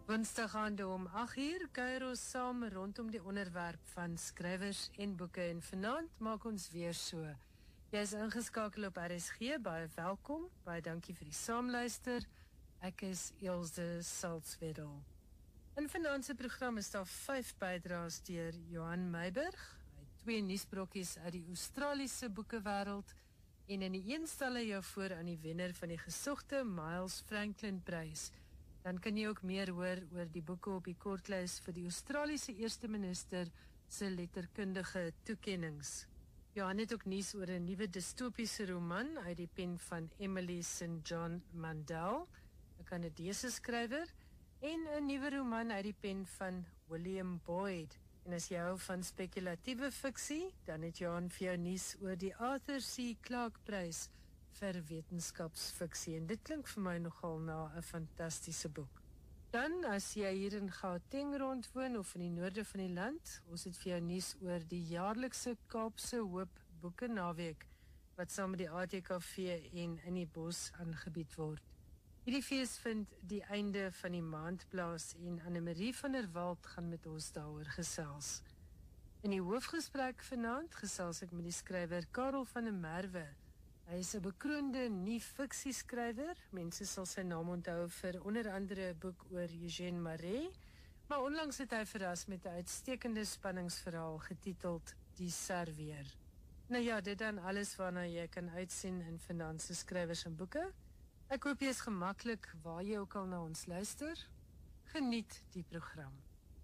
Woensdagaande om 8:00 kuier ons saam rondom die onderwerp van skrywers en boeke en vanaand maak ons weer so. Jy is ingeskakel op RSG, baie welkom, baie dankie vir die saamluister. Ek is Elsje Salzwedel. In vanaand se program is daar 5 bydraes deur Johan Meiburg. Hy het 2 nuusbrokkies uit die Australiese boekewêreld en in die een stel hy jou voor aan die wenner van die gesogte Miles Franklin Prys. Dan kan jy ook meer hoor oor die boeke op die kortlys vir die Australiese eerste minister se letterkundige toekennings. Johan het ook nuus oor 'n nuwe distopiese roman uit die pen van Emily St. John Mandel, 'n Kanadese skrywer, en 'n nuwe roman uit die pen van William Boyd. En as jy hou van spekulatiewe fiksie, dan het Johan vir jou nuus oor die Arthur C. Clarke Prys vir wetenskapsfiksie, en dit klink vir my nogal na 'n fantastiese boek. Dan, as jy hier in Gauteng rondwoon of in die noorde van die land, ons het vir jou nuus oor die jaarlikse Kaapse Hoop Boeke Naweek, wat saam met die ATKV en In die Bos aangebied word. Hierdie fees vind die einde van die maand plaas en Annemarie van der Walt gaan met ons daaroor gesels. In die hoofgesprek vanaand gesels ek met die skrywer Karel van der Merwe. Hy is 'n bekroonde nie-fiksieskrywer. Mense sal sy naam onthou vir onder andere 'n boek oor Eugène Marais, maar onlangs het hy verras met 'n uitstekende spanningsverhaal getiteld Die Serveer. Nou ja, dit dan alles waarna jy kan uitsien in vanaand se skrywers en boeke. Ek hoop jy is gemaklik waar jy ook al na ons luister. Geniet die program.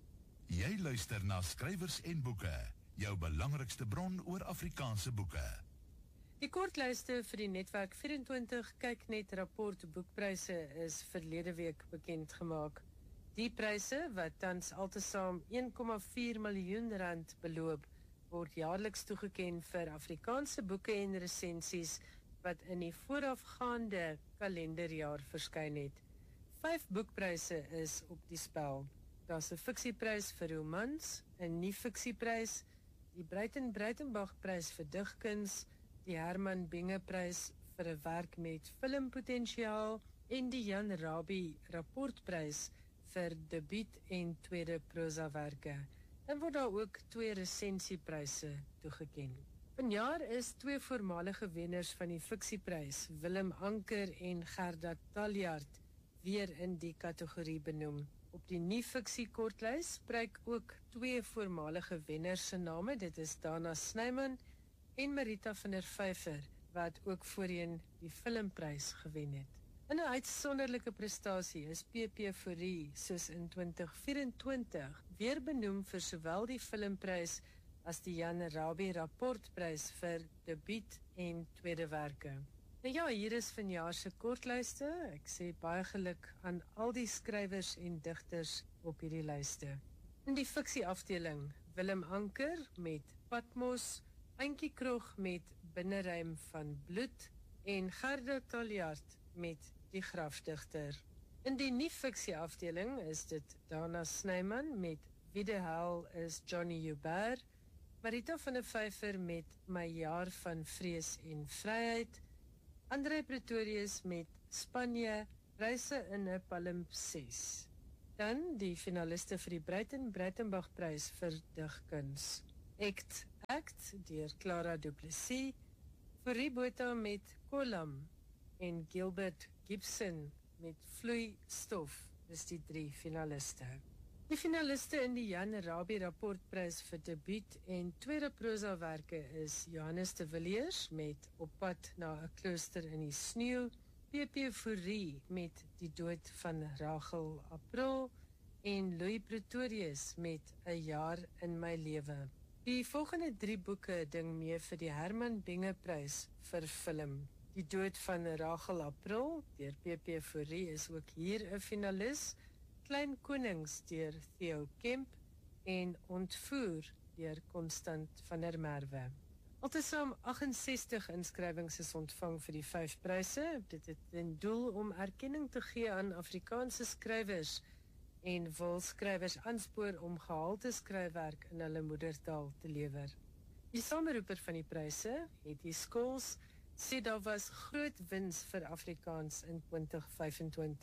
Jy luister na Skrywers en Boeke, jou belangrikste bron oor Afrikaanse boeke. Die kortlyste vir die Netwerk 24 Kyknet rapport boekpryse is verlede week bekend gemaak. Die pryse, wat tans altesaam 1,4 miljoen rand beloop, word jaarliks toegeken vir Afrikaanse boeke en resensies wat in die voorafgaande kalenderjaar verskyn het. 5 boekpryse is op die spel. Daar's 'n fiksieprys vir romans, 'n nie-fiksieprys, die Breitenbach-prys vir digkuns, die Herman Binge Prys vir 'n werk met filmpotensiaal en die Jan Rabie Rapportprys vir debuut en tweede prosawerke. Dan word daar ook 2 resensiepryse toegeken. Vanjaar is 2 voormalige wenners van die fiksieprys, Willem Anker en Gerda Taljaard, weer in die kategorie benoem. Op die nie-fiksie kortlys spreek ook 2 voormalige wenners se name, dit is Dana Snyman en Marita van der Vyver, wat ook voorheen die filmprys gewen het. In 'n uitsonderlike prestasie is PP Fourie, soos in 2024, weer benoem vir sowel die filmprys as die Jan Rabie Rapportprys vir debuut en tweede werke. Nou ja, hier is vanjaar se kortlyste. Ek sê baie geluk aan al die skrywers en digters op hierdie lyste. In die fiksie afdeling, Willem Anker met Patmos, Antjie Krog met Binneruim van Bloed en Gerda Taljaard met Die Grafdigter. In die nie-fiksie afdeling is dit Dana Snyman met Wie de hel is Johnny Joubert, Marita van der Vyver met My jaar van vrees en vryheid, André Pretorius met Spanje, Reise in 'n palimpsest. Dan die finaliste vir die Breitenbach-prys vir digkuns. Act deur Clara Du Plessis, Fourie Botha met Kolam en Gilbert Gibson met Vloeistof, is die 3 finaliste. Die finaliste in die Jan Rabie Rapportprys vir debuut en tweede prosawerke is Johannes de Villiers met Op pad na 'n klooster in die sneeu, PP Fourie met Die dood van Rachel April en Louis Pretorius met 'n jaar in my lewe. Die volgende 3 boeke ding mee vir die Herman Binge Prys vir film. Die dood van Rachel April deur PP Fourie is ook hier 'n finalis, Klein Konings deur Theo Kemp en Ontvoer deur Constant van der Merwe. Altesaam 68 inskrywings is ontvang vir die 5 pryse. Dit het ten doel om erkenning te gee aan Afrikaanse skrywers en wil skrywers aanspoor om gehalte skryfwerk in hulle moedertaal te lewer. Die sameroeper van die pryse, Hetty Skols, sê daar was groot wins vir Afrikaans in 2025.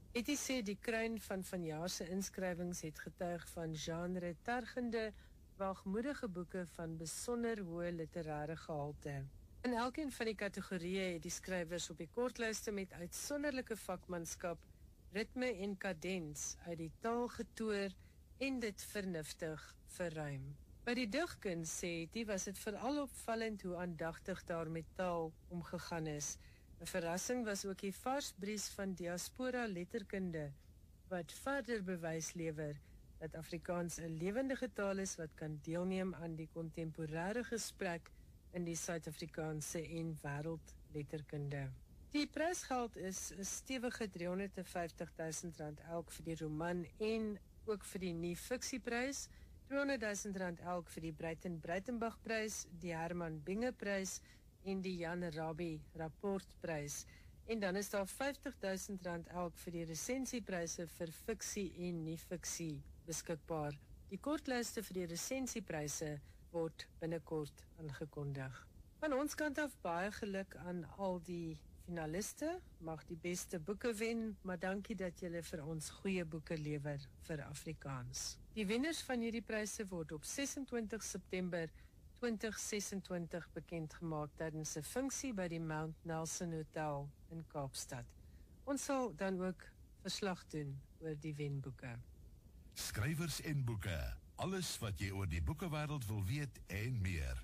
Etty sê die kruin van vanjaar se inskrywings het getuig van genre-tergende, waagmoedige boeke van besonder hoë literêre gehalte. In elkeen van die kategorieë het die skrywers op die kortlyste met uitsonderlike vakmanskap, ritme en kadens uit die taal getoer en dit vernuftig verruim. By die digkuns, sê Etty, was dit veral opvallend hoe aandagtig daar met taal omgegaan is. 'n Verrassing was ook die vars bries van diaspora letterkunde, wat verder bewys lewer dat Afrikaans 'n lewendige taal is wat kan deelneem aan die kontemporêre gesprek in die Suid-Afrikaanse en wêreldletterkunde. Die prysgeld is 'n stewige R350.000 elk vir die roman en ook vir die nie-fiksieprys, R200.000 elk vir die Breitenbach-prys, die Herman Binge-prys en die Jan Rabie Rapportprys. En dan is daar R50.000 elk vir die resensiepryse vir fiksie en nie-fiksie beskikbaar. Die kortlyste vir die resensiepryse word binnekort aangekondig. Van ons kant af baie geluk aan al die finaliste, mag die beste boeke wen, maar dankie dat julle vir ons goeie boeke lewer vir Afrikaans. Die wenners van hierdie pryse word op 26 September 2026 bekend gemaak tydens 'n funksie by die Mount Nelson Hotel in Kaapstad. Ons sal dan ook verslag doen oor die wenboeke. Skrywers en boeke, alles wat jy oor die boekewêreld wil weet en meer.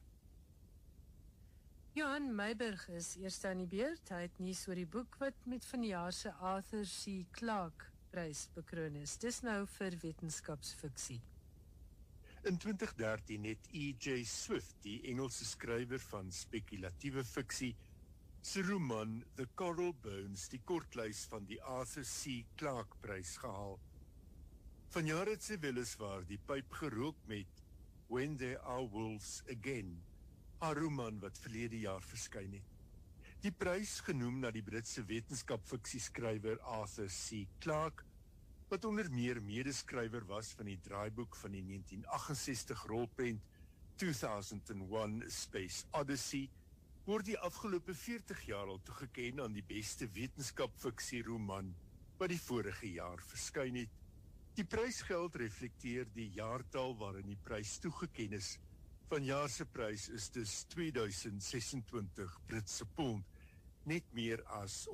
Johan Meiburg is eerste aan die beurt. Hy het nuus oor die boek wat met vanjaar se Arthur C. Clarke prys bekroon is. Dis nou vir wetenskapsfiksie. In 2013 het E.J. Swift, die Engelse skrywer van spekulatiewe fiksie, se roman The Coral Bones die kortlys van die Arthur C. Clarke prys gehaal. Vanjaar het sy weliswaar die pyp gerook met When There Are Wolves Again, haar roman wat verlede jaar verskyn het. Die prys, genoem na die Britse wetenskapfiksieskrywer Arthur C. Clarke, wat onder meer medeskrywer was van die draaiboek van die 1968 rolprent 2001 A Space Odyssey, word die afgelope 40 jaar al toegeken aan die beste wetenskapfiksieroman wat die vorige jaar verskyn het. Die prysgeld reflekteer die jaartal waarin die prys toegeken is. Vanjaar se prys is dus 2026 Britse pond, net meer as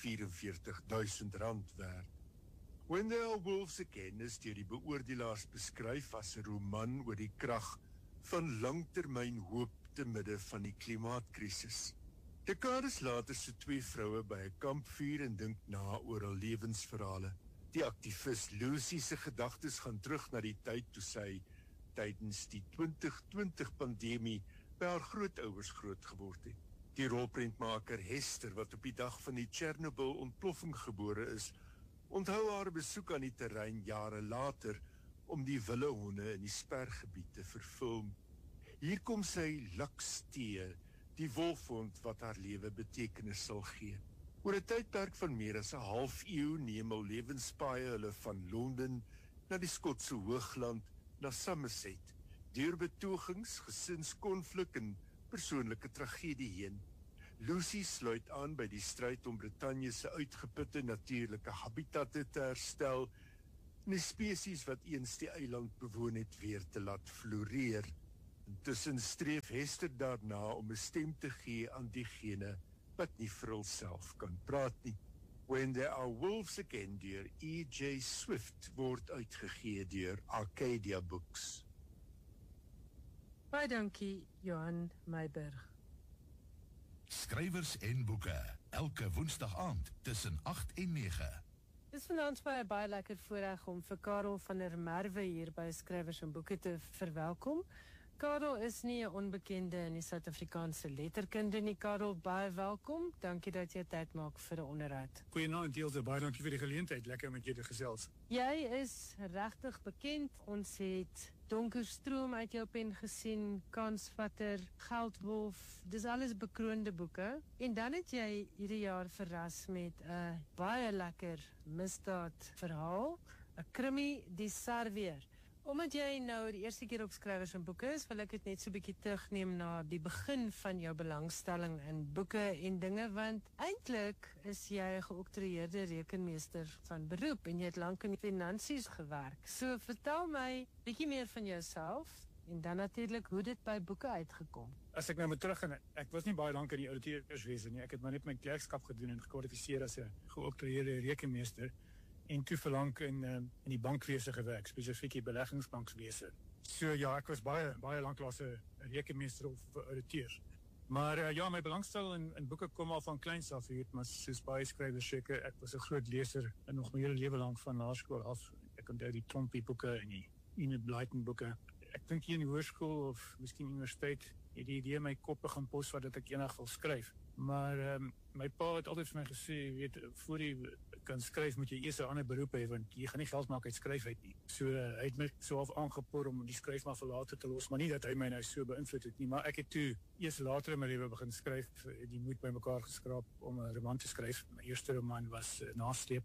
R144.000 werd. When There Are Wolves Again is deur die beoordelaars beskryf as 'n roman oor die krag van langtermyn hoop te midde van die klimaatkrisis. Dekades later sit twee vroue by 'n kampvuur en dink na oor hul lewensverhale. Die aktivis Lucy se gedagtes gaan terug na die tyd toe sy tydens die 2020-pandemie by haar grootouers groot geword het. Die rolprentmaker Hester, wat op die dag van die Chernobyl-ontploffing gebore is, onthou haar besoek aan die terrein jare later om die willehonde in die spergebied te verfilm. Hier kom sy Lux teë, die wolfhond wat haar lewe betekenis sal gee. Oor 'n tydperk van meer as 'n half-eeu neem hul lewenspaaie hulle van Londen na die Skotse Hoogland, na Somerset, deur betogings, gesinskonflik en persoonlike tragedie heen. Lucy sluit aan by die stryd om Brittanje se uitgeputte natuurlike habitatte te herstel en die spesies wat eens die eiland bewoon het weer te laat floreer. Intussen streef Hester daarna om 'n stem te gee aan diegene wat nie vir hulself kan praat nie. When There Are Wolves Again deur E.J. Swift word uitgegee deur Arcadia Books. Baie dankie, Johan Meiburg. Skrywers en boeke, elke woensdag aand tussen 8 en 9. Dis vanaand baie lekker voorreg om vir Karel van der Merwe hier by Skrywers en Boeke te verwelkom. Karel is nie 'n onbekende in die Suid-Afrikaanse letterkunde nie. Karel, baie welkom. Dankie dat jy tyd maak vir 'n onderhoud. Goeienaand, Deelde. Baie dankie vir die geleentheid. Lekker met jou te gesels. Jy is regtig bekend. Ons het Donkerstroom uit jou pen gesien, Kansvatter, Geldwolf. Dis alles bekroonde boeke. En dan het jy hierdie jaar verras met 'n baie lekker misdaadverhaal, 'n krimi, Die Sarweer. Omdat jy nou die eerste keer op Skrywers en Boeke is, wil ek dit net so 'n bietjie terugneem na die begin van jou belangstelling in boeke en dinge, want eintlik is jy 'n geoktroeëerde rekenmeester van beroep en jy het lank in finansies gewerk. So vertel my bietjie meer van jouself en dan natuurlik hoe dit by boeke uitgekom. As ek nou moet teruggaan, ek was nie baie lank in die ouditeurswese nie. Ek het maar net my klerkskap gedoen en gekwalifiseer as 'n geoktroeëerde rekenmeester. En toe verlang in die bankwese gewerk, spesifiek die beleggingsbankwese. So ja, ek was baie lanklaas 'n rekenmeester of ouditeur. Maar ja, my belangstel in boeke kom al van kleins af, jy weet, maar soos baie skrywers seker, ek was 'n groot leser en nog my hele lewe lank van laerskool af. Ek onthou die Trompie boeke en die Enid Blyton boeke. Ek dink hier in die hoërskool of miskien universiteit het die idee my kop begin pos wat dat ek eendag wil skryf. Maar my pa het altyd vir my gesê, jy weet, voor jy kan skryf moet jy eers 'n ander beroep hê, want jy gaan nie geld maak uit skryf uit nie. So hy het my so half aangepoor om die skryf maar vir later te los, maar nie dat hy my nou so beïnvloed het nie, maar ek het toe eers later in my lewe begin skryf, die moed bymekaar geskraap om 'n roman te skryf. My eerste roman was Nasleep.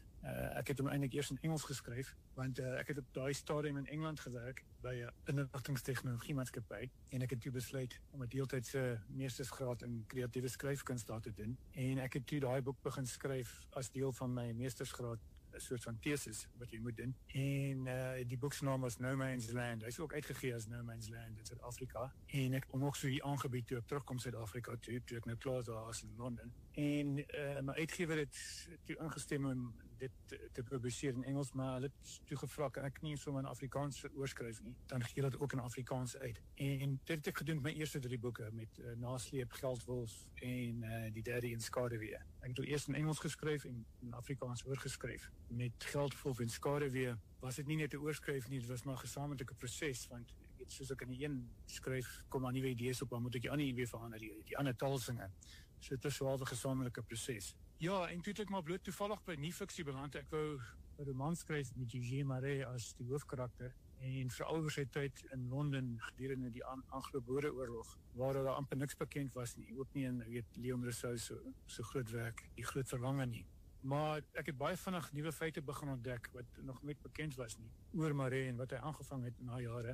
Ek het hom eintlik eers in Engels geskryf, want ek het op daai stadium in Engeland gewerk by 'n inligtingstegnologie maatskappy en ek het toe besluit om 'n deeltydse meestersgraad in kreatiewe skryfkuns daar te doen en ek het toe daai boek begin skryf as deel van my meestersgraad, 'n soort van tesis wat jy moet doen. En die boek se naam was No Man's Land. Hy's ook uitgegee as No Man's Land in Suid-Afrika en ek hom nog so hier aangebied toe ek terugkom Suid-Afrika toe ek nou klaar was in Londen. En my uitgewer het toe ingestem om dit te publiseer in Engels, maar hulle het toe gevra kan ek nie sommer in Afrikaans oorskryf nie, dan gee dit ook in Afrikaans uit. En dit het ek gedoen met my eerste 3 boeke met Nasleep, Geldwolf en die derde een Skaduwee. Ek het toe eers in Engels geskryf en in Afrikaans oorgeskryf. Met Geldwolf en Skaduwee was dit nie net 'n oorskryf nie, dit was maar 'n gesamentlike proses, want soos ek in die een skryf, kom daar nuwe idees op, dan moet ek die ander weer verander, die ander taalsinge. So dit was so 'n gesamentlike proses. Ja, en toe het ek maar bloot toevallig by nie-fiksie beland. Ek wou 'n roman skryf met Eugène Marais as die hoofkarakter en veral oor sy tyd in Londen gedurende die Anglo-Boereoorlog, waar daar amper niks bekend was nie, ook nie in Leon Rousseau so groot werk, die groot verlange nie. Maar ek het baie vinnig nuwe feite begin ontdek wat nog nooit bekend was nie oor Marais en wat hy aangevang het na jare.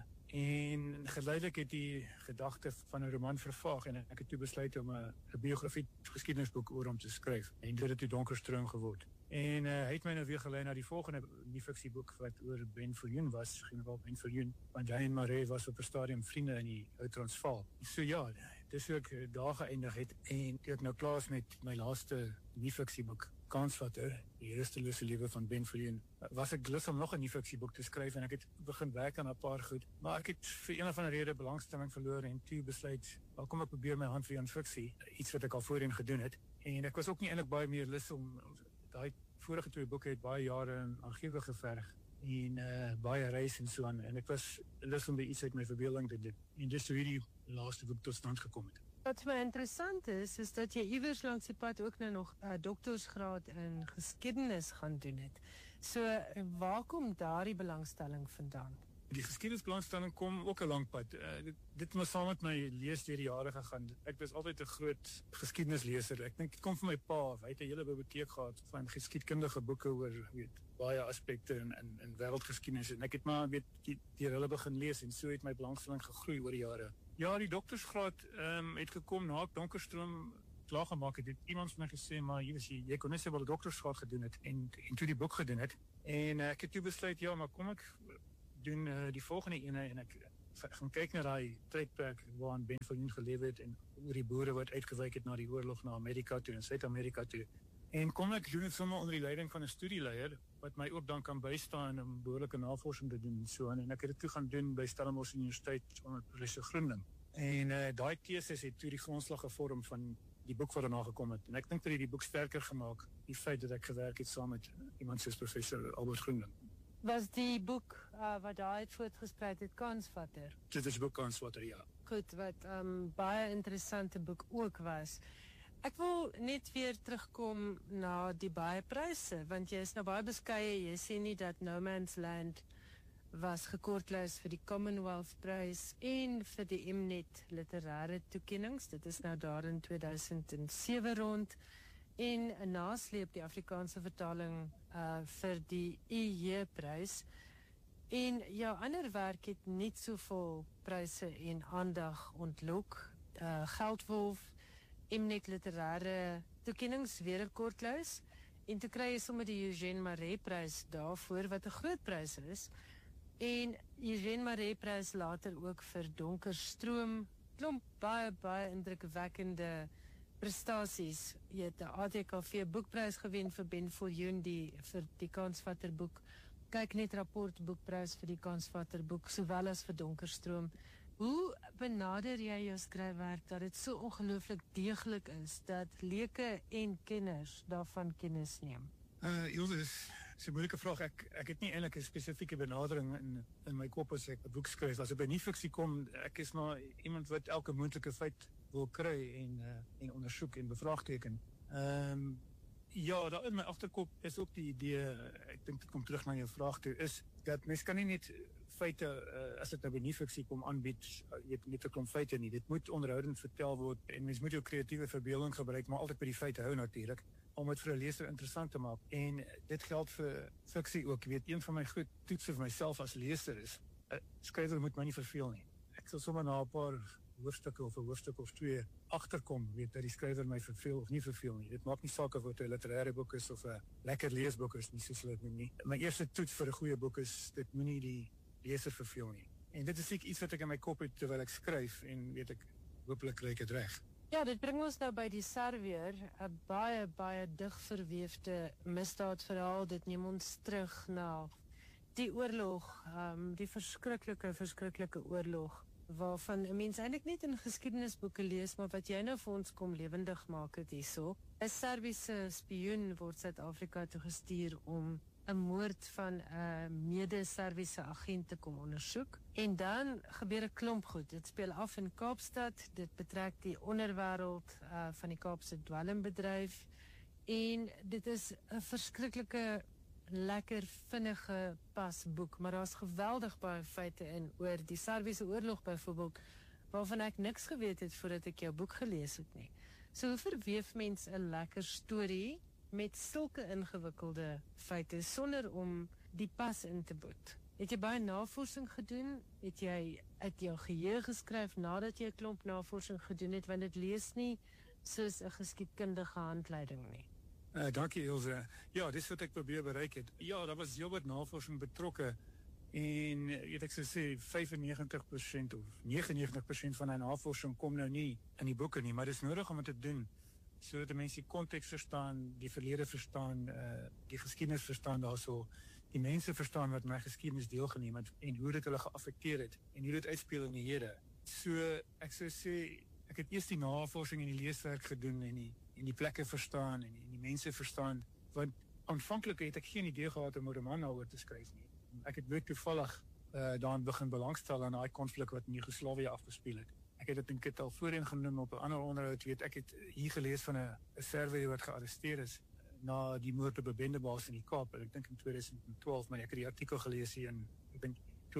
En geleidelik het die gedagte van 'n roman vervaag en ek het toe besluit om 'n biografie geskiedenisboek oor hom te skryf. En dit het toe Donkerstroom geword. En hy het my nou weer gelei na die volgende nie-fiksieboek wat oor Ben Viljoen was, generaal Ben Viljoen, want hy en Marais was op 'n stadium vriende in die Oud-Transvaal. So ja, dis hoe ek daar geëindig het en toe ek nou klaar is met my laaste nie-fiksieboek, Kansvatter, die rustelose lewe van Ben Viljoen, was ek lus om nog 'n nie-fiksieboek te skryf en ek het begin werk aan 'n paar goed, maar ek het vir een of ander rede belangstelling verloor en toe besluit, wel kom ek probeer my hand vir aan fiksie, iets wat ek al voorheen gedoen het. En ek was ook nie eintlik baie meer lus om daai vorige 2 boeke het baie jare in argiewe geverg en baie reis en so aan en ek was lus om iets uit my verbeelding te doen. En dis hoe hierdie laaste boek tot stand gekom het. Wat my interessant is dat jy iewers langs die pad ook nou nog 'n doktorsgraad in geskiedenis gaan doen het. So waar kom daardie belangstelling vandaan? Die geskiedenisbelangstelling kom ook 'n lang pad. Dit het saam met my lees deur die jare gegaan. Ek was altyd 'n groot geskiedenisleser. Ek dink dit kom van my pa af. Hy het 'n hele biblioteek gehad van geskiedkundige boeke oor baie aspekte in wêreldgeskiedenis en ek het maar deur hulle begin lees en so het my belangstelling gegroei oor die jare. Ja, die doktorsgraad het gekom na ek Donkerstroom klaar gemaak het. Iemand het my gesê, maar jy kon net sê wat 'n doktorsgraad gedoen het en toe die boek gedoen het. En ek het toe besluit, ja, maar kom ek doen die volgende ene en ek gaan kyk na daai tydperk waarin Ben Viljoen gelewe het en oor die boere wat uitgewyk het na die oorlog na Amerika toe en Suid-Amerika toe. En kom ek doen dit sommer onder die leiding van 'n studieleier wat my ook dan kan bystaan om behoorlike navorsing te doen en so en ek het dit toe gaan doen by Stellenbosch Universiteit onder professor Groening. En daai teses het toe die grondslag gevorm van die boek wat daarna gekom het. En ek dink dat dit die boek sterker gemaak, die feit dat ek gewerk het saam met iemand soos professor Albert Groening. Was die boek wat daar uit voortgesprei het Kansvatter? Dit is die boek Kansvatter, ja. Goed, wat baie interessante boek ook was. Ek wil net weer terugkom na die baie pryse, want jy is nou baie beskeie, jy sê nie dat No Man's Land was gekortlys vir die Commonwealth Prys en vir die Mnet literêre toekennings. Dit is nou daar in 2007 rond. En 'n Nasleep, die Afrikaanse vertaling vir die EJ-prys. En jou ander werk het niet soveel pryse en aandag ontlok. Geldwolf, Mnet Literaire Toekennings weer 'n kortlys. En toe kry jy sommer die Eugène Marais prys daarvoor, wat 'n groot prys is. En Eugène Marais prys later ook vir Donker Stroom. Klomp baie indrukwekkende prestasies. Jy het 'n ATKV boekprys gewen vir Ben Viljoen vir die Kansvatter boek. Kyk net rapport boekprys vir die Kansvatter boek, sowel as vir Donker Stroom. Hoe benader jy jou skryfwerk dat dit so ongelooflik deeglik is dat leuke en kenners daarvan kennis neem? Ilse, is 'n moeilike vraag. Ek het nie eintlik 'n spesifieke benadering in my kop as ek 'n boek skryf. As ek by nie-fiksie kom, ek is maar iemand wat elke moontlike feit wil kry en ondersoek en bevraagteken. Ja, daar in my agterkop is ook die idee, ek dink dit kom terug na jou vraag toe, is dat mens kan nie net feite, as dit nou by nie-fiksie kom aanbied, jy het net 'n klomp feite nie. Dit moet onderhoudend vertel word en mens moet jou kreatiewe verbeelding gebruik, maar altyd by die feite hou natuurlik, om dit vir 'n leser interessant te maak. En dit geld vir fiksie ook. Ek weet, een van my groot toetse vir myself as leser is, skrywer moet my nie verveel nie. Ek sal sommer na 'n paar hoofstukke of 'n hoofstuk of twee agterkom, weet dat die skrywer my verveel of nie verveel nie. Dit maak nie saak of dit 'n literêre boek is of 'n lekker leesboek is nie, soos hulle dit noem nie. My eerste toets vir 'n goeie boek is, dit moenie die leser verveel nie. En dit is seker iets wat ek in my kop het terwyl ek skryf en weet ek, hopelik kry ek dit reg. Ja, dit bring ons nou by die Serveer, 'n baie dig verweefde misdaadverhaal. Dit neem ons terug na die oorlog, die verskriklike oorlog, waarvan 'n mens eintlik net in geskiedenisboeke lees, maar wat jy nou vir ons kom lewendig maak het hierso. 'n Serbiese spioen word Suid-Afrika toe gestuur om 'n moord van 'n mede-Serbiese agent te kom ondersoek. En dan gebeur 'n klomp goed. Dit speel af in Kaapstad. Dit betrek die onderwêreld van die Kaapse dwelmbedryf. En dit is 'n verskriklike, lekker, vinnige pasboek. Maar daar's geweldig baie feite in oor die Serbiese oorlog byvoorbeeld, waarvan ek niks geweet het voordat ek jou boek gelees het nie. So hoe verweef mens 'n lekker storie met sulke ingewikkelde feite sonder om die pas in te boet? Het jy baie navorsing gedoen? Het jy uit jou geheue geskryf nadat jy 'n klomp navorsing gedoen het, want dit lees nie soos 'n geskiedkundige handleiding nie? Dankie Ilse. Ja, dis wat ek probeer bereik het. Ja, daar was heel wat navorsing betrokke en weet ek sou sê 95% of 99% van die navorsing kom nou nie in die boeke nie, maar dit is nodig om dit te doen sodat die mense die konteks verstaan, die verlede verstaan, die geskiedenis verstaan daarso, die mense verstaan wat my geskiedenis deelgeneem het en hoe dit hulle geaffekteer het en hoe dit uitspeel in die hede. So ek sou sê ek het eers die navorsing en die leeswerk gedoen en die plekke verstaan en die mense verstaan, want aanvanklik het ek geen idee gehad om 'n roman daaroor te skryf nie. Ek het net toevallig daarin begin belangstel aan daai konflik wat in Joegoslawië afgespeel het. Ek het dit al voorheen genoem op 'n ander onderhoud, weet ek het hier gelees van 'n Serwer wat gearresteer is na die moord op 'n bendebaas in die Kaap, ek dink in 2012, maar ek het die artikel gelees hier in, ek dink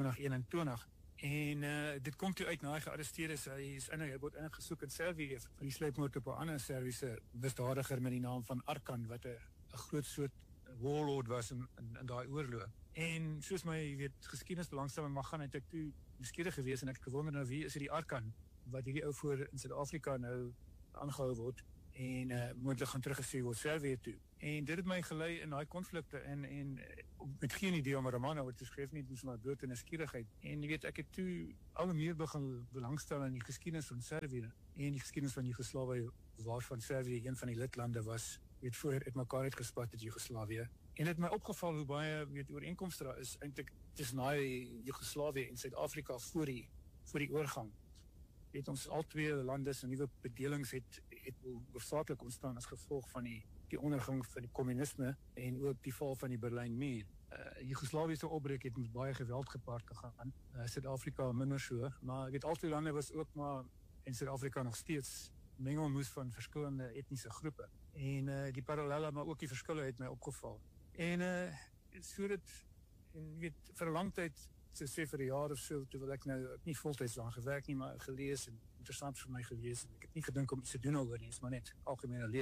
2021. En dit kom toe uit na hy gearresteer is, hy word ingesoek in Servië vir die sluipmoord op 'n ander Serviese misdadiger met die naam van Arkan, wat 'n groot soort warlord was in daai oorlog. En soos my geskiedenisbelangstelling mag gaan, het ek toe nuuskierig gewees en ek gewonder nou wie is die Arkan wat hierdie ou voor in Suid-Afrika nou aangehou word en moontlik gaan teruggestuur word Servië toe. En dit het my gelei in daai konflikte en met geen idee om 'n roman oor te skryf nie, dis maar blote nuuskierigheid. En jy weet, ek het toe al meer begin belangstel in die geskiedenis van Servië en die geskiedenis van Joegoslawië, waarvan Servië een van die lidlande was, weet voor het mekaar uitgespat het Joegoslawië. En het my opgeval hoe baie ooreenkomste daar is eintlik tussen Joegoslawië en Suid-Afrika voor die oorgang. Weet ons al twee lande se nuwe bedelings het hoofsaaklik ontstaan as gevolg van die ondergang van die kommunisme en ook die val van die Berlynmuur. Joegoslawië se opbreek het met baie geweld gepaard gegaan. Suid-Afrika minder so, maar weet al twee lande was ook maar in Suid-Afrika nog steeds mengelmoes van verskillende etniese groepe. En die parallelle, maar ook die verskille het my opgeval. En so dit, weet, vir 'n lang tyd, so sê vir 'n jaar of so, terwyl ek nou nie voltyds aan gewerk nie, maar gelees en interessant vir my gelees. En ek het nie gedink om iets te doen oor nie, maar net algemene lees.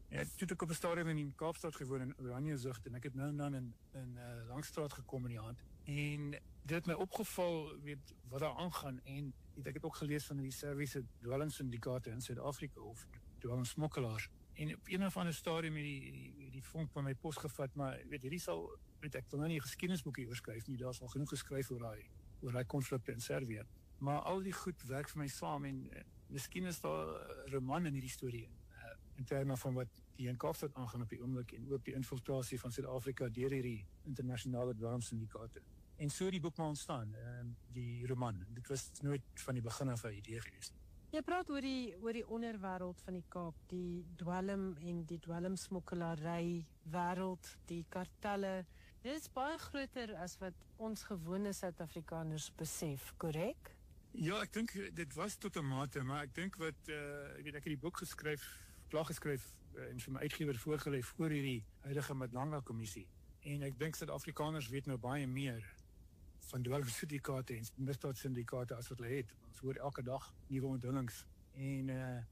Ja, toe ek op 'n stadium in Kaapstad gewoon in Oranjezicht en ek het nou en dan in Langstraat gekom in die hand. En dit het my opgeval, weet, wat daar aangaan en ek het ook gelees van die Serviese dwelmsyndikaate in Suid-Afrika of dwelmsmokkelaars. En op een of ander stadium het die vonk van my pos gevat, maar weet hierdie sal, ek wil nou nie 'n geskiedenisboekie oorskryf nie, daar's al genoeg geskryf oor daai konflikte in Servië. Maar al die goed werk vir my saam en miskien is daar 'n roman in hierdie storie in terme van wat die in Kaapstad aangaan op die oomblik en ook die infiltrasie van Suid-Afrika deur hierdie internasionale dwelmsyndikaate. En so die boek maar ontstaan, die roman. Dit was nooit van die begin af 'n idee gewees. Jy praat oor die onderwêreld van die Kaap, die dwelm en die dwelmsmokkelary wêreld, die kartelle. Dit is baie groter as wat ons gewone Suid-Afrikaners besef, korrek? Ja, ek dink dit was tot 'n mate, maar ek dink wat ek het die boek klaar geskryf en vir my uitgewer voorgelê voor hierdie huidige Madlanga kommissie. En ek dink Suid-Afrikaners weet nou baie meer van dwelmsyndikaate en misdaadsyndikaate as wat hulle het. Ons hoor elke dag nuwe onthullings. En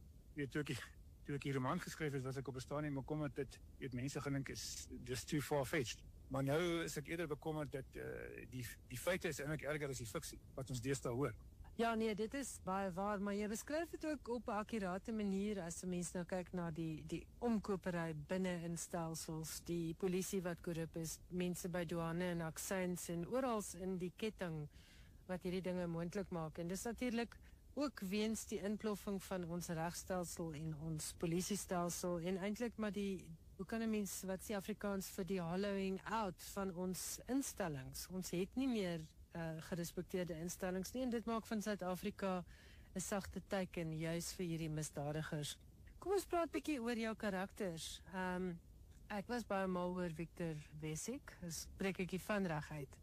toe ek die roman geskryf het, was ek op 'n stadium bekommerd dat mense gedink is dis too far-fetched. Maar nou is ek eerder bekommerd dat die feite is eintlik erger as die fiksie wat ons deesdae hoor. Ja, nee, dit is baie waar, maar jy beskryf dit ook op 'n akkurate manier as 'n mens nou kyk na die omkopery binne in stelsels, die polisie wat korrup is, mense by douane en aksies en oral in die ketting wat hierdie dinge moontlik maak. En dis natuurlik ook weens die inploffing van ons regstelsel en ons polisiestelsel en eintlik maar hoe kan 'n mens wat sê Afrikaans vir die hollowing out van ons instellings. Ons het nie meer gerespekteerde instellings nie en dit maak van Suid-Afrika 'n sagte teiken juis vir hierdie misdadigers. Kom ons praat 'n bietjie oor jou karakters. Ek was baie mal oor Victor Wessig, spreek ek die van reg uit?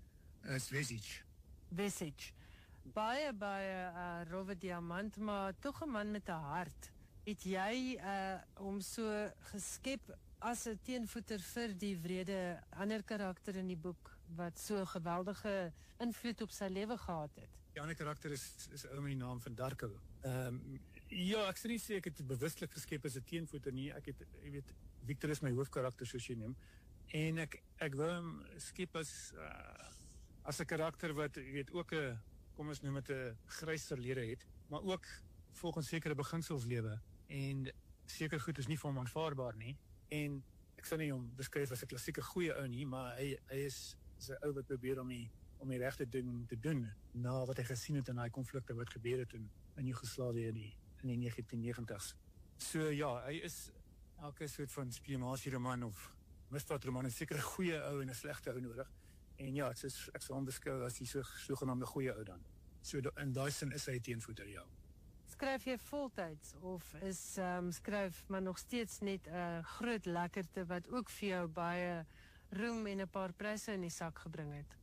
Wessig. Baie rowwe diamant, maar tog 'n man met 'n hart. Het jy hom so geskep as 'n teenvoeter vir die wrede ander karakter in die boek wat so geweldige invloed op sy lewe gehad het? Die ander karakter is 'n ou met die naam van Darko. Ja, ek sou nie sê ek het bewuslik geskep as 'n teenvoeter nie. Ek het, jy weet, Victor is my hoofkarakter soos jy noem. En ek wil hom skep as 'n karakter wat, jy weet, ook 'n, kom ons noem dit 'n grys verlede het, maar ook volgens sekere beginsels lewe. En seker goed is nie vir hom aanvaarbaar nie. En ek sou nie hom beskryf as 'n klassieke goeie ou nie, maar hy is 'n ou wat probeer om die regte ding te doen na wat hy gesien het in daai konflikte wat gebeur het in Joegoslawië in die 1990s. So ja, hy is elke soort van spionasieroman of misdaadroman 'n sekere goeie ou en 'n slegte ou nodig. En ja, ek sou hom beskou as die sogenaamde goeie ou dan. So in daai sin is hy 'n teenvoeter, ja. Skryf jy voltyds of is skryf maar nog steeds net 'n groot lekkerte wat ook vir jou baie roem en 'n paar pryse in die sak gebring het?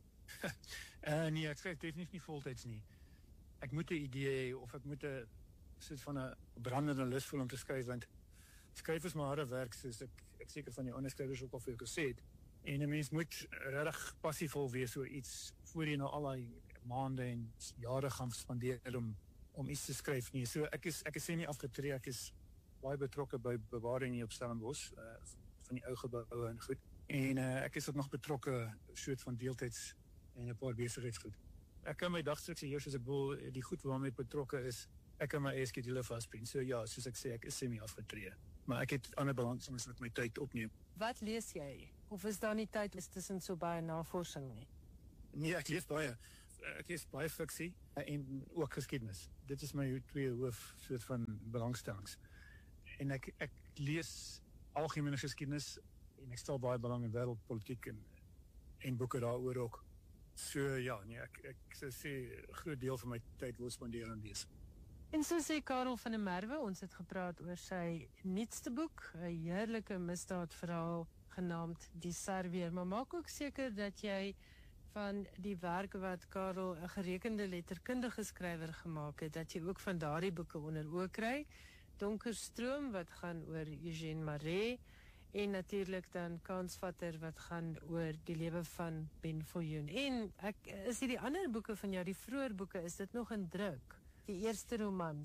Nee, ek skryf definitief nie voltyds nie. Ek moet 'n idee hê of ek moet 'n soort van 'n brandende lus voel om te skryf, want skryf is maar harde werk, soos ek seker van die ander skrywers ook al vir jou gesê het. En 'n mens moet regtig passievol wees oor iets voor jy nou al die maande en jare gaan spandeer om iets te skryf nie. So ek is nie afgetree, ek is baie betrokke by bewaring hier op Stellenbosch, van die ou geboue en goed. En ek is ook nog betrokke soort van deeltyds en 'n paar besigheidsgoed. Ek kan my dagstruktuur soos ek wil, die goed waarmee ek betrokke is, ek kan my eie skedule vasbind. So ja, soos ek sê, ek is semi-afgetree. Maar ek het ander belangstellings wat my tyd opneem. Wat lees jy? Of is daar nie tyd tussen so baie navorsing nie? Nee, ek lees baie. Ek lees baie fiksie en ook geskiedenis. Dit is my twee hoof soort van belangstellings. En ek lees algemene geskiedenis en ek stel baie belang in wêreldpolitiek en boeke daaroor ook. So ja, nee, ek sou sê 'n groot deel van my tyd wil spandeer aan lees. En so sê Karel van der Merwe, ons het gepraat oor sy nuutste boek, 'n heerlike misdaadverhaal genaamd Die Serveer. Maar maak ook seker dat jy van die werk wat Karel, 'n gerekende letterkundige skrywer, gemaak het, dat jy ook van daardie boeke onder oë kry. Donker Stroom wat gaan oor Eugène Marais en natuurlik dan Kansvatter wat gaan oor die lewe van Ben Viljoen. En is hierdie ander boeke van jou, die vroeër boeke, is dit nog in druk? Die eerste romans?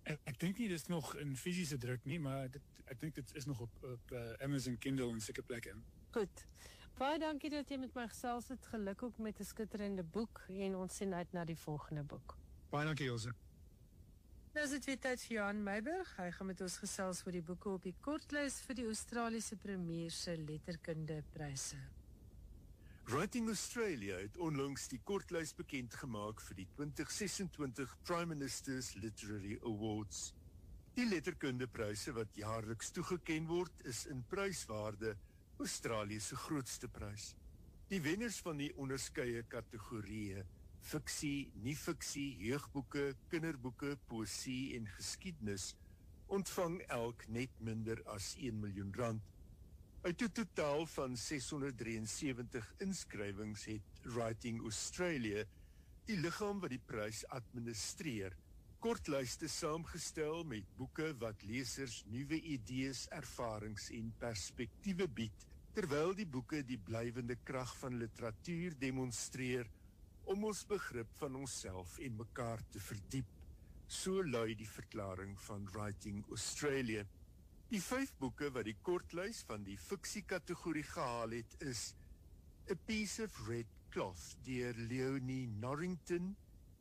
Ek dink nie dis nog in fisiese druk nie, maar ek dink dit is nog op Amazon Kindle en sulke plekke. Goed. Baie dankie dat jy met my gesels het. Geluk ook met 'n skitterende boek en ons sien uit na die volgende boek. Baie dankie, Ilse. Nou is dit weer tyd vir Johan Meiburg. Hy gaan met ons gesels oor die boeke op die kortlys vir die Australiese premier se letterkundepryse. Writing Australia het onlangs die kortlys bekend gemaak vir die 2026 Prime Minister's Literary Awards. Die letterkundepryse wat jaarliks toegeken word, is in pryswaarde Australië se grootste prys. Die wenners van die onderskeie kategorieë, fiksie, nie-fiksie, jeugboeke, kinderboeke, poësie en geskiedenis, ontvang elk net minder as R1 miljoen. Uit 'n totaal van 673 inskrywings het Writing Australia, die liggaam wat die prys administreer, kortlyste saamgestel met boeke wat lesers nuwe idees, ervarings en perspektiewe bied, terwyl die boeke die blywende krag van literatuur demonstreer om ons begrip van onsself en mekaar te verdiep. So lui die verklaring van Writing Australia. Die 5 boeke wat die kortlys van die fiksiekategorie gehaal het is A Piece of Red Cloth deur Leonie Norrington,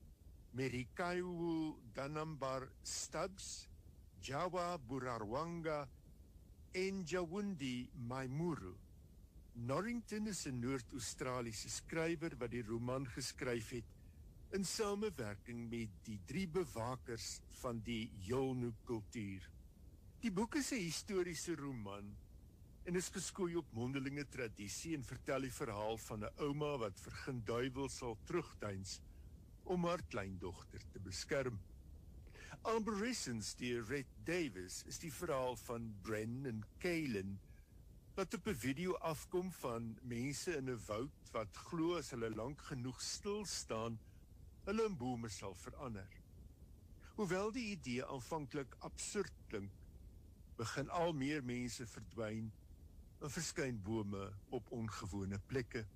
Merikaiwu Danambar Stubbs, Jawa Burarwanga en Jawundi Maimuru. Norrington is 'n Noord-Australiese skrywer wat die roman geskryf het in samewerking met die 3 bewakers van die Yolngu kultuur. Die boek is 'n historiese roman en is geskoei op mondelinge tradisie en vertel die verhaal van 'n ouma wat vergin duiwel sal terugdeins om haar kleindogter te beskerm. Arborescence deur Red Davis is die verhaal van Bren en Kaylin, wat op 'n video afkom van mense in 'n woud wat glo as hulle lank genoeg stil staan, hulle in bome sal verander. Hoewel die idee aanvanklik absurd klink, begin al meer mense verdwyn en verskyn bome op ongewone plekke.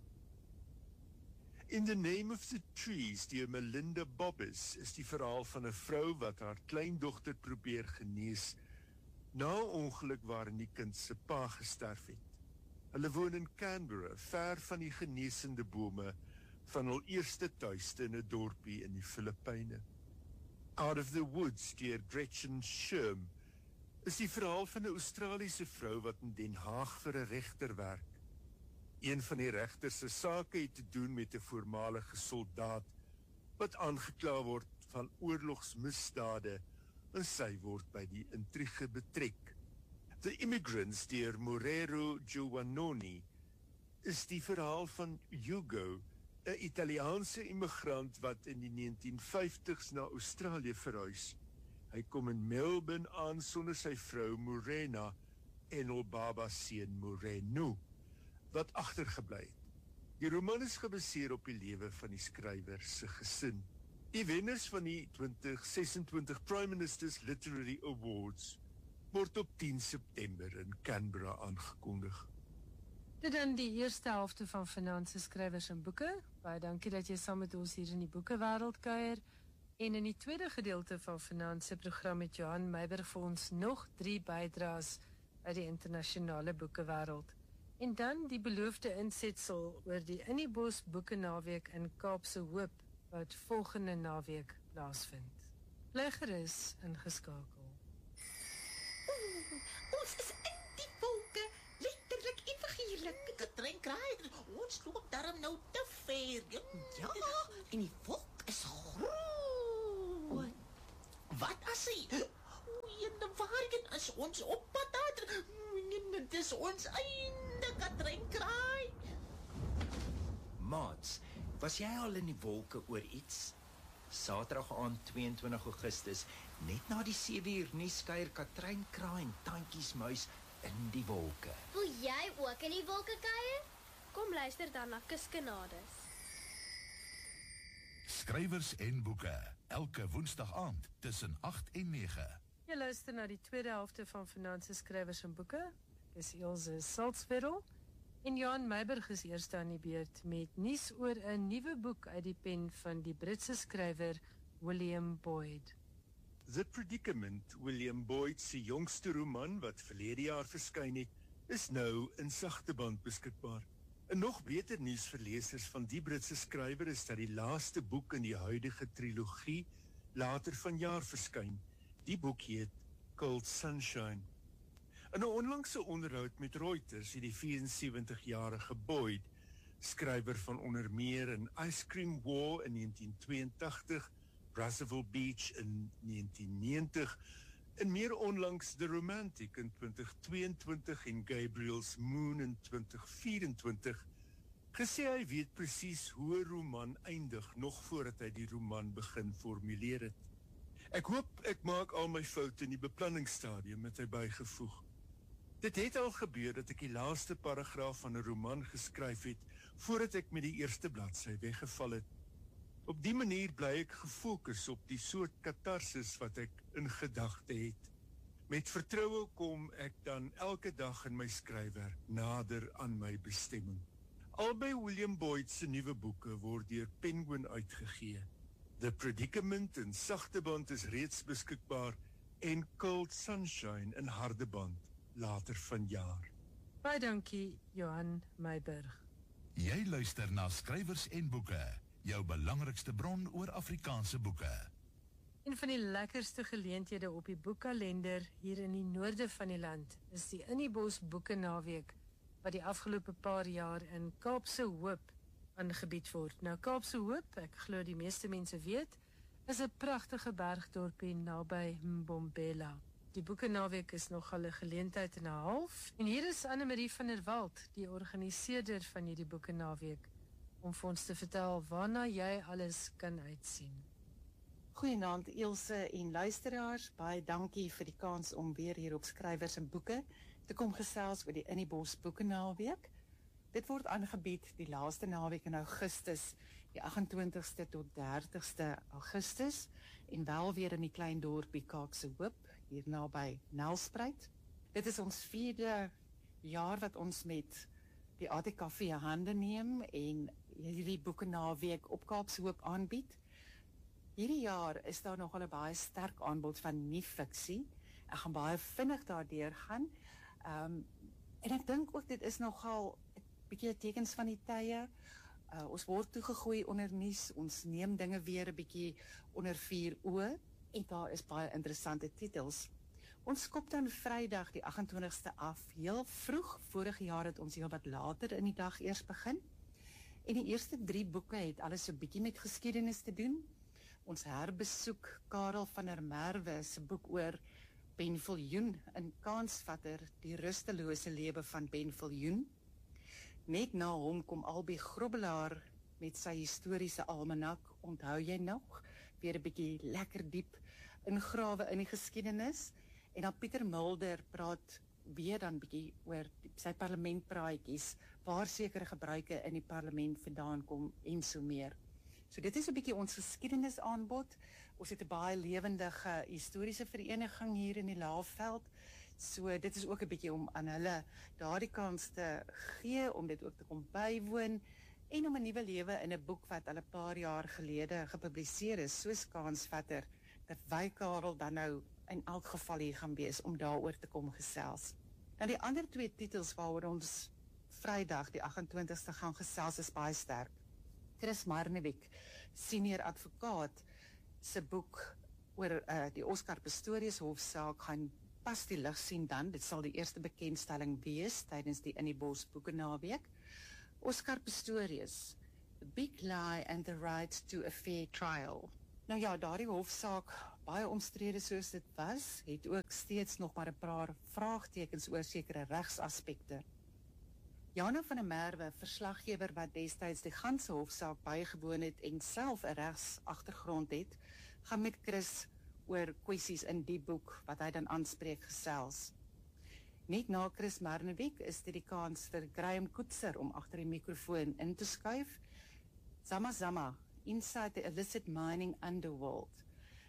In the Name of the Trees deur Melinda Bobbis is die verhaal van 'n vrou wat haar kleindogter probeer genees na 'n ongeluk waarin die kind se pa gesterf het. Hulle woon in Canberra, ver van die geneesende bome van hul eerste tuiste in 'n dorpie in die Filippyne. Out of the Woods deur Gretchen Schirm is die verhaal van 'n Australiese vrou wat in Den Haag vir 'n regter werk. Een van die regters se sake het te doen met 'n voormalige soldaat wat aangekla word van oorlogsmisdade en sy word by die intrige betrek. The Immigrants deur Morero Giovannoni is die verhaal van Hugo, 'n Italiaanse immigrant wat in die 1950s na Australië verhuis. Hy kom in Melbourne aan sonder sy vrou Morena en hul baba seun Moreno, wat agtergebly het. Die roman is gebaseer op die lewe van die skrywer se gesin. Die wenners van die 2026 Prime Minister's Literary Awards word op 10 September in Canberra aangekondig. Dit dan die eerste helfte van Finanse Skrywers en Boeke. Baie dankie dat jy saam met ons hier in die boekewêreld kuier. En in die tweede gedeelte van Finanse program het Johan Meiburg vir ons nog 3 bydraes uit die internasionale boekewêreld. En dan die beloofde insetsel oor die In die Bos boekenaweek in Kaapse Hoop wat volgende naweek plaasvind. Bly gerus ingeskakel. Ons is in die wolke, letterlik en figuurlik. Katrein kraai, ons loop daarom nou te ver. Ja, en die wolk is groot. Wat as hy? Oeiende waargen as ons op pad daar. Dit is ons einde, Katrein kraai. Maats, was jy al in die wolke oor iets? Saterdag aand 22 Augustus, net na die 7uur nuus kuier Katrein Kraai en Tantjies Muis in die wolke. Wil jy ook in die wolke kuier? Kom luister dan na Kuskenades. Skrywers en boeke, elke woensdag aand tussen 8 en 9. Jy luister na die tweede helfte van Finanse Skrywers en Boeke. Ek is Ilse Salzwetel en Johan Meiburg is eerste aan die beurt met nuus oor 'n nuwe boek uit die pen van die Britse skrywer William Boyd. The Predicament, William Boyd se jongste roman wat verlede jaar verskyn het, is nou in sagte band beskikbaar. En nog beter nuus vir lesers van die Britse skrywer is dat die laaste boek in die huidige trilogie later vanjaar verskyn. Die boek heet Cold Sunshine. In 'n onlangse onderhoud met Reuters het die 74-jarige Boyd, skrywer van onder meer in Ice Cream War in 1982, Brazzaville Beach in 1990, en meer onlangs The Romantic in 2022 en Gabriel's Moon in 2024, gesê hy weet presies hoe 'n roman eindig nog voordat hy die roman begin formuleer het. Ek hoop ek maak al my foute in die beplanningsstadium, het hy bygevoeg. Dit het al gebeur dat ek die laaste paragraaf van 'n roman geskryf het, voordat ek met die eerste bladsy weggeval het. Op die manier bly ek gefokus op die soort katarsis wat ek in gedagte het. Met vertroue kom ek dan elke dag in my skryfwerk nader aan my bestemming. Albei William Boyd se nuwe boeke word deur Penguin uitgegee. The Predicament in sagte band is reeds beskikbaar en Cold Sunshine in harde band later vanjaar. Baie dankie, Johan Meiburg. Jy luister na Skrywers en Boeke, jou belangrikste bron oor Afrikaanse boeke. Een van die lekkerste geleenthede op die boekkalender hier in die noorde van die land is die In die Bos Boeke Naweek, wat die afgelope paar jaar in Kaapse Hoop aangebied word. Nou Kaapse Hoop, ek glo die meeste mense weet, is 'n pragtige bergdorpie naby Mbombela. Die Boeke Naweek is nogal 'n geleentheid en 'n half. En hier is Anne-Marie van der Walt, die organiseerder van hierdie Boeke Naweek, om vir ons te vertel waarna jy alles kan uitsien. Goeienaand Ilse en luisteraars, baie dankie vir die kans om weer hier op Skrywers en Boeke te kom gesels oor die In die Bos Boeke Naweek. Dit word aangebied die laaste naweek in Augustus, die 28ste tot 30ste Augustus, en wel weer in die klein dorpie Kaapse Hoop, hier naby Nelspruit. Dit is ons 4de jaar wat ons met die ATKV hande neem en hierdie Boeke Naweek op Kaapse Hoop aanbied. Hierdie jaar is daar nogal 'n baie sterk aanbod van nie-fiksie. Ek gaan baie vinnig daardeur gaan. En ek dink ook dit is nogal 'n bietjie tekens van die tye. Ons word toegegooi onder nuus, ons neem dinge weer 'n bietjie onder 4 oë en daar is baie interessante titels. Ons skop dan Vrydag die 28ste af, heel vroeg. Vorige jaar het ons heel wat later in die dag eers begin. En die eerste 3 boeke het alles so bietjie met geskiedenis te doen. Ons herbesoek Karel van der Merwe se boek oor Ben Viljoen, 'n kansvatter, die rustelose lewe van Ben Viljoen. Net na hom kom Albie Grobbelaar met sy historiese almanak, onthou jy nog? Weer 'n bietjie lekker diep ingrawe in die geskiedenis. En dan Pieter Mulder praat weer dan bietjie oor sy parlementpraatjies, waar sekere gebruike in die parlement vandaan kom en so meer. So dit is 'n bietjie ons geskiedenis-aanbod. Ons het 'n baie lewendige historiese vereniging hier in die Laagveld. So dit is ook 'n bietjie om aan hulle daardie kans te gee, om dit ook te kom bywoon, en om 'n nuwe lewe in 'n boek wat al 'n paar jaar gelede gepubliseer is, soos Kansvatter, dat wy Karel dan nou in elk geval hier gaan wees om daaroor te kom gesels. Nou die ander 2 titels waaroor ons Vrydag die 28ste gaan gesels is baie sterk. Chris Marnewick, senior advokaat, se boek oor die Oscar Pistorius hofsaak gaan pas die lig sien dan. Dit sal die eerste bekendstelling wees tydens die In die Bos Boeke Naweek. Oscar Pistorius, The Big Lie and the Right to a Fair Trial. Nou ja, daardie hofsaak, baie omstrede soos dit was, het ook steeds nog maar 'n paar vraagtekens oor sekere regsaspekte. Jana van der Merwe, verslaggewer wat destyds die ganse hofsaak bygewoon het en self 'n regsagtergrond het, gaan met Chris oor kwessies in die boek wat hy dan aanspreek gesels. Net na Chris Marnewick is dit die kans vir Graham Koetser om agter die mikrofoon in te skuif. Zama Zama, Inside the Illicit Mining Underworld.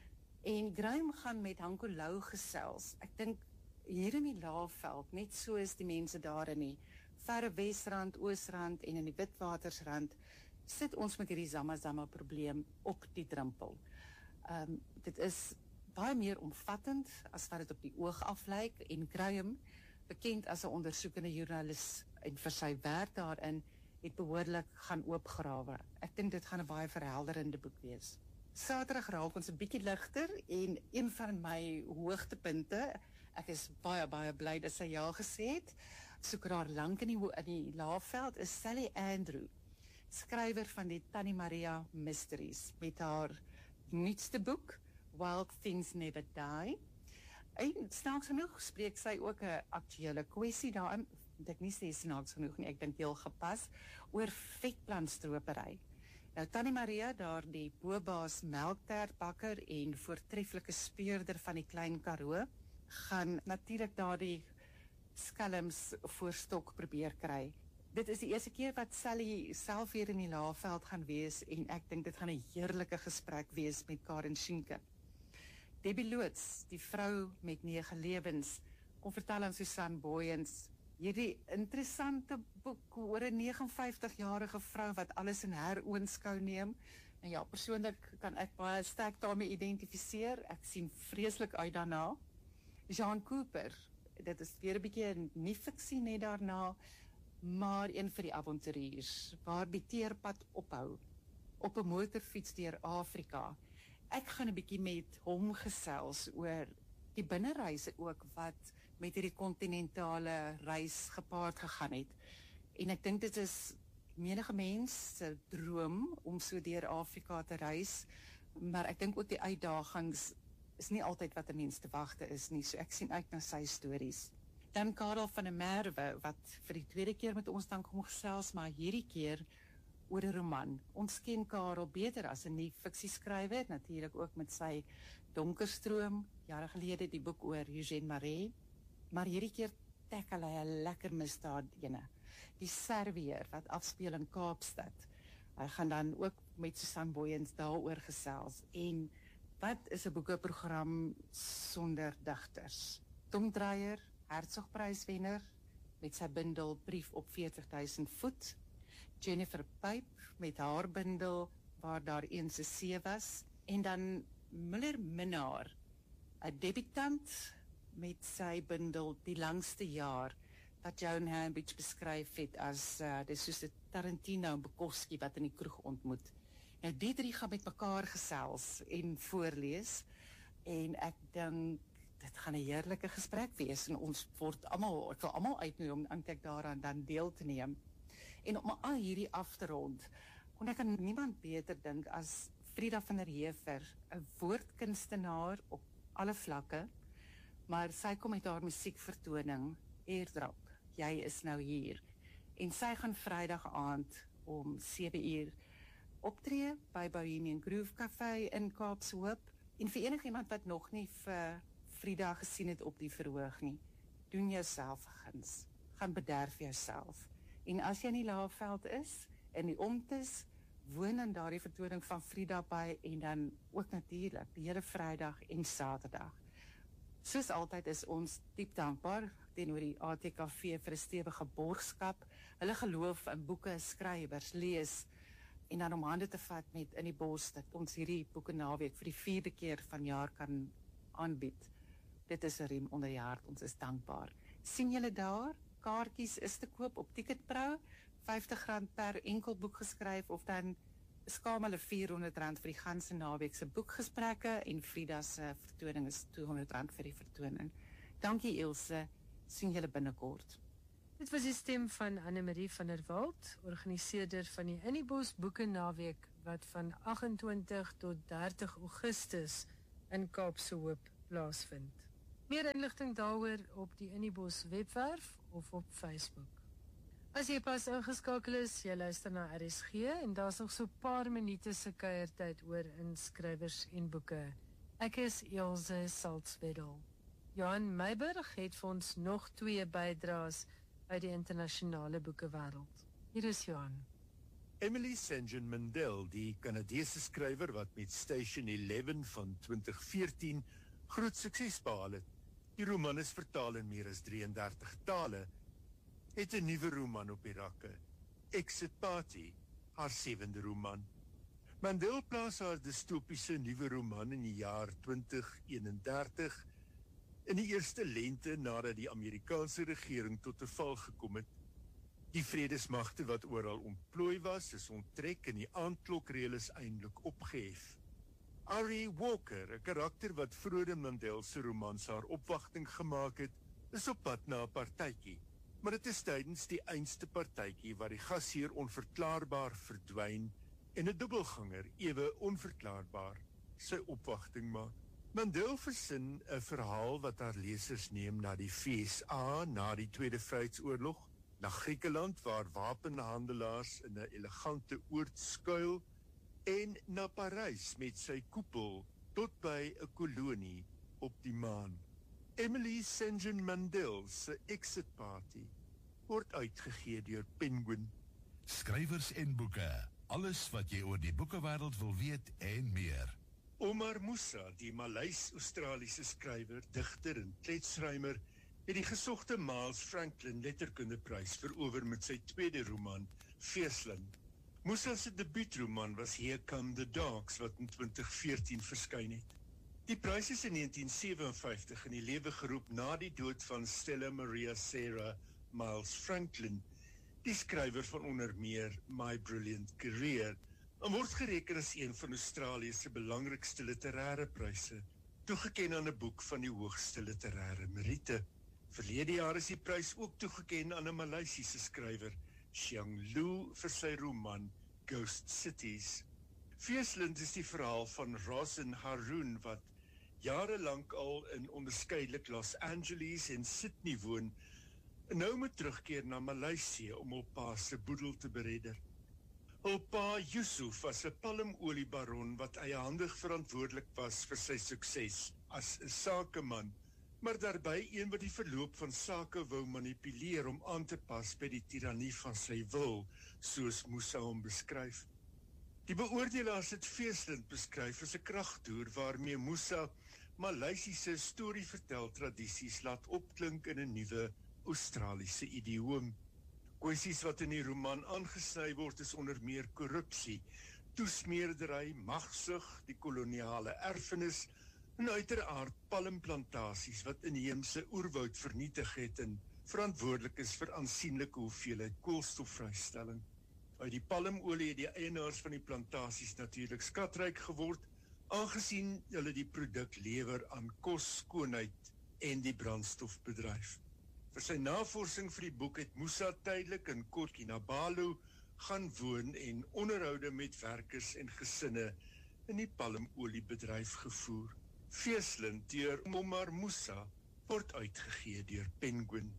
En Graham gaan met Hanko Lou gesels. Ek dink hier in die Laagveld, net soos die mense daar in die verre Wesrand, Oosrand en in die Witwatersrand, sit ons met hierdie Zama Zama probleem op die drempel. Dit is baie meer omvattend as wat dit op die oog aflyk en Graham, bekend as 'n ondersoekende joernalis en vir sy werk daarin, het behoorlik gaan oopgrawe. Ek dink dit gaan 'n baie verhelderende boek wees. Saterdag raak ons 'n bietjie ligter en een van my hoogtepunte, ek is baie bly dat sy ja gesê het, soek haar lank in die laafveld, is Sally Andrew, skrywer van die Tannie Maria Mysteries, met haar nuutste boek, Wild Things Never Die. En snaaks genoeg spreek sy ook 'n aktuele kwessie daarin, ek nie sê snaaks genoeg nie, ek dink heel gepas, oor vetplantstropery. Nou, Tannie Maria, daar die bobaas melktertbakker en voortreffelike speurder van die Klein Karoo, gaan natuurlik daardie skelms voor stok probeer kry. Dit is die eerste keer wat Sally self weer in die laafveld gaan wees en ek dink dit gaan 'n heerlike gesprek wees met Karen Schinke. Debbie Loots, die vrou met 9 lewens, kom vertel aan Susan Booyens hierdie interessante boek oor 'n 59-jarige vrou wat alles in heroonskou neem. En ja, persoonlik kan ek baie sterk daarmee identifiseer. Ek sien vreeslik uit daarna. Jean Cooper, dit is weer 'n bietjie 'n nie fiksie net daarna, maar een vir die avonturiers, waar die teerpad ophou, op 'n motorfiets deur Afrika. Ek gaan 'n bietjie met hom gesels oor die binnereise ook wat met hierdie kontinentale reis gepaard gegaan het. En ek dink dit is menige mens se droom om so deur Afrika te reis, maar ek dink ook die uitdagings is nie altyd wat 'n mens te wagte is nie, so ek sien uit na sy stories. Dan Karel van der Merwe, wat vir die tweede keer met ons dan kom gesels, maar hierdie keer oor 'n roman. Ons ken Karel beter as 'n nie fiksieskrywer, natuurlik ook met sy Donkerstroom, jare gelede die boek oor Eugène Marais, maar hierdie keer tackle hy 'n lekker misdaad ene. Die Servier wat afspeel in Kaapstad. Hy gaan dan ook met Susan Booyens daaroor gesels. En wat is 'n boekeprogram sonder digters? Tom Dreyer, Hertzogpryswenner, met sy bundel Brief op 40.000 voet. Jennifer Pype met haar bundel Waar daar eens 'n see was. En dan Miller Minnaar, 'n debutant met sy bundel Die langste jaar, wat Joan Hambidge beskryf het as dis soos 'n Tarantino en Bukowski wat in die kroeg ontmoet. Nou die drie gaan met mekaar gesels en voorlees, en ek dink dit gaan 'n heerlike gesprek wees, en ons word almal, ek wil almal uitnooi om eintlik daaraan dan deel te neem. En om al hierdie af te rond, kon ek aan niemand beter dink as Frida van der Heever, 'n woordkunstenaar op alle vlakke, maar sy kom met haar musiekvertoning, Airdrop, Jy is nou hier. En sy gaan Vrydag aand om 7:00 optree by Bohemian Groove Café in Kaapshoop. En vir enigiemand wat nog nie vir Frida gesien het op die verhoog nie, doen jouself 'n guns. Gaan bederf jouself. En as jy in die Laagveld is, in die Omtes, woon aan daardie vertoning van Frida by, en dan ook natuurlik die hele Vrydag en Saterdag. Soos altyd is ons diep dankbaar teenoor die ATKV vir 'n stewige borgskap. Hulle geloof in boeke, skrywers, lees, en dan om hande te vat met In die Bos, dat ons hierdie boeke naweek vir die 4de keer vanjaar kan aanbied. Dit is 'n riem onder die hart, ons is dankbaar. Sien julle daar? Kaartjies is te koop op Ticketpro, R50 per enkel boek geskryf, of dan skaam hulle R400 vir die ganse naweek se boekgesprekke, en Frida se vertoning is R200 vir die vertoning. Dankie Ilse, sien julle binnekort. Dit was die stem van Annemarie van der Walt, organiseerder van die In die Bos boeke naweek, wat van 28 tot 30 Augustus in Kaapsehoop plaasvind. Meer inligting daaroor op die In die Bos webwerf of op Facebook. As jy pas ingeskakel is, jy luister na RSG, en daar's nog so 'n paar minute se kuiertyd oor in skrywers en boeke. Ek is Elsje Salzwedel. Johan Meiburg het vir ons nog 2 bydraes uit die internasionale boekewêreld. Hier is Johan. Emily St. John Mandel, die Kanadese skrywer wat met Station 11 van 2014 groot sukses behaal het. Die roman is vertaal in meer as 33 tale, het 'n nuwe roman op die rakke, Exit Party, haar 7de roman. Mandel plaas haar dystopiese nuwe roman in die jaar 2031 in die eerste lente nadat die Amerikaanse regering tot 'n val gekom het. Die vredesmagte wat oral ontplooi was, is onttrek en die aandklokreël is eintlik opgehef. Ari Walker, 'n karakter wat vroeër in Mandel se romans haar opwagting gemaak het, is op pad na 'n partytjie. Maar dit is tydens die einste partytjie waar die gasheer onverklaarbaar verdwyn en 'n dubbelganger ewe onverklaarbaar sy opwagting maak. Mandel versin 'n verhaal wat haar lesers neem na die VSA na die Tweede Vryheidsoorlog, na Griekeland waar wapenhandelaars in 'n elegante oord skuil en na Parys met sy koepel tot by 'n kolonie op die maan. Emily St. John Mandel se Exit Party word uitgegee deur Penguin. Skrywers en boeke. Alles wat jy oor die boekewêreld wil weet en meer. Omar Musa, die Maleis-Australiese skrywer, digter en kletsrymer, het die gesogte Miles Franklin letterkundeprys verower met sy tweede roman, Feesland. Musa se debuutroman was Here Come the Dogs, wat in 2014 verskyn het. Die prys is in 1957 in die lewe geroep na die dood van Stella Maria Sarah Miles Franklin, die skrywer van onder meer My Brilliant Career, en word gereken as een van Australië se belangrikste literêre pryse, toegeken aan 'n boek van die hoogste literêre meriete. Verlede jaar is die prys ook toegeken aan 'n Maleisiese skrywer, Xiang Lu, vir sy roman Ghost Cities. Feesland is die verhaal van Rosin Haroon, wat jarelank al in onderskeidelik Los Angeles en Sydney woon, en nou moet terugkeer na Maleisië om hul pa se boedel te beredder. Hul pa Yusuf was 'n palmoliebaron wat eiehandig verantwoordelik was vir sy sukses as 'n sakeman, maar daarbey een wat die verloop van sake wou manipuleer om aan te pas by die tirannie van sy wil, soos Musa hom beskryf. Die beoordelaars het Feesland beskryf as 'n kragtoer waarmee Musa Maleisiese storieverteltradisies laat opklink in 'n nuwe Australiese idioom. Kwessies wat in die roman aangesny word is onder meer korrupsie, toesmeerdery, magsug, die koloniale erfenis en uiteraard palmplantasies wat inheemse oerwoud vernietig het en verantwoordelik is vir aansienlike hoeveelheid koolstofvrystelling. Uit die palmolie het die eienaars van die plantasies natuurlik skatryk geword, aangesien hulle die produk lewer aan kos, skoonheid en die brandstofbedryf. Vir sy navorsing vir die boek het Musa tydelik in Kort Kinabalu gaan woon en onderhoude met werkers en gesinne in die palmoliebedryf gevoer. Feesland deur Omar Musa word uitgegee deur Penguin.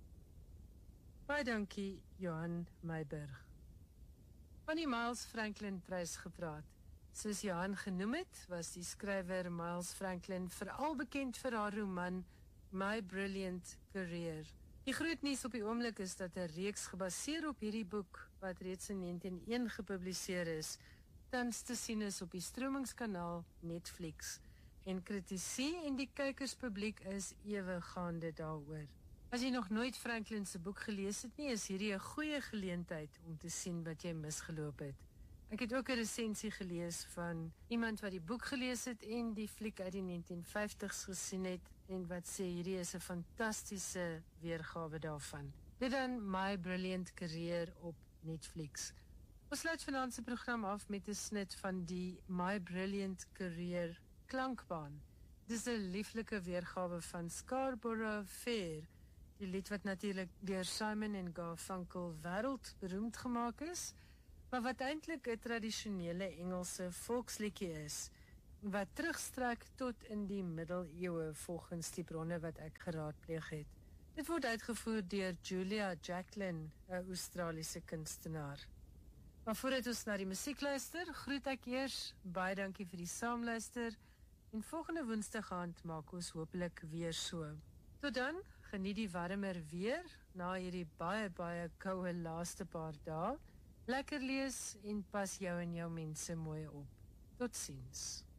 Baie dankie, Johan Meiberg. Van die Miles Franklin prys gepraat. Soos Johan genoem het, was die skrywer Miles Franklin veral bekend vir haar roman My Brilliant Career. Die groot nuus op die oomblik is dat 'n reeks gebaseer op hierdie boek, wat reeds in 1901 gepubliseer is, tans te sien is op die stromingskanaal Netflix. En kritisie en die kykerspubliek is ewe gaande daaroor. As jy nog nooit Franklin se boek gelees het nie, is hierdie 'n goeie geleentheid om te sien wat jy misgeloop het. Ek het ook 'n resensie gelees van iemand wat die boek gelees het en die fliek uit die 1950s gesien het en wat sê hierdie is 'n fantastiese weergawe daarvan. Dit dan My Brilliant Career op Netflix. Ons sluit vanaand se program af met 'n snit van die My Brilliant Career klankbaan. Dis 'n lieflike weergawe van Scarborough Fair, die lied wat natuurlik deur Simon en Garfunkel wêreldberoemd gemaak is, maar wat eintlik 'n tradisionele Engelse volksliedjie is, wat terugstrek tot in die middeleeue volgens die bronne wat ek geraadpleeg het. Dit word uitgevoer deur Julia Jacklin, 'n Australiese kunstenaar. Maar voordat ons na die musiek luister, groet ek eers, baie dankie vir die saamluister, en volgende Woensdag aand maak ons hopelik weer so. Tot dan, geniet die warmer weer, na hierdie baie koue laaste paar dae. Lekker lees en pas jou en jou mense mooi op. Totsiens.